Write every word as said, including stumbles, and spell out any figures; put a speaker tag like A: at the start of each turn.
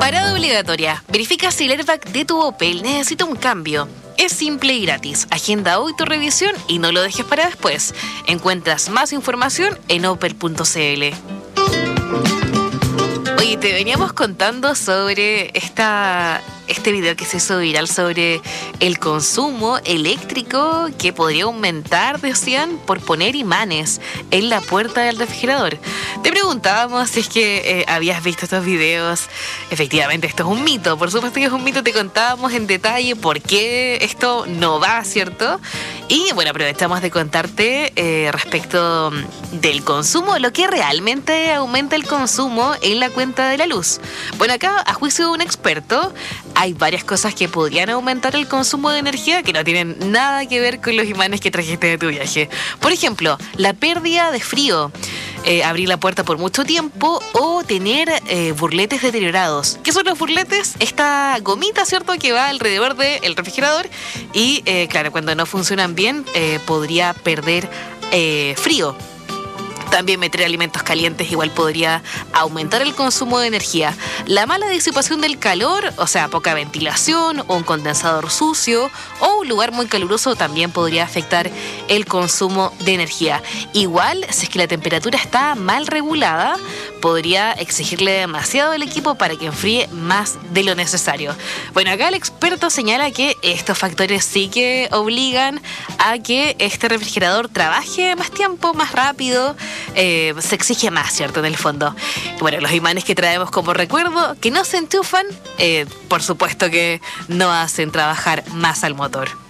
A: Parada obligatoria. Verifica si el airbag de tu Opel necesita un cambio. Es simple y gratis. Agenda hoy tu revisión y no lo dejes para después. Encuentras más información en opel punto c l. Oye, te veníamos contando sobre esta, este video que se hizo viral sobre el consumo eléctrico que podría aumentar, decían, por poner imanes en la puerta del refrigerador. Te preguntábamos si es que eh, habías visto estos videos. Efectivamente, esto es un mito. Por supuesto que es un mito. Te contábamos en detalle por qué esto no va, ¿cierto? Y bueno, aprovechamos de contarte eh, respecto del consumo, lo que realmente aumenta el consumo en la cuenta de la luz. Bueno, acá, a juicio de un experto, hay varias cosas que podrían aumentar el consumo de energía que no tienen nada que ver con los imanes que trajiste de tu viaje. Por ejemplo, la pérdida de frío. Eh, abrir la puerta por mucho tiempo o tener eh, burletes deteriorados. ¿Qué son los burletes? Esta gomita, ¿cierto?, que va alrededor del refrigerador y, eh, claro, cuando no funcionan bien, eh, podría perder eh, frío. También meter alimentos calientes igual podría aumentar el consumo de energía. La mala disipación del calor, o sea, poca ventilación o un condensador sucio o un lugar muy caluroso también podría afectar el consumo de energía. Igual, si es que la temperatura está mal regulada, podría exigirle demasiado al equipo para que enfríe más de lo necesario. Bueno, acá el experto señala que estos factores sí que obligan a que este refrigerador trabaje más tiempo, más rápido. Eh, se exige más, ¿cierto?, en el fondo. Bueno, los imanes que traemos como recuerdo, que no se enchufan, eh, por supuesto que no hacen trabajar más al motor.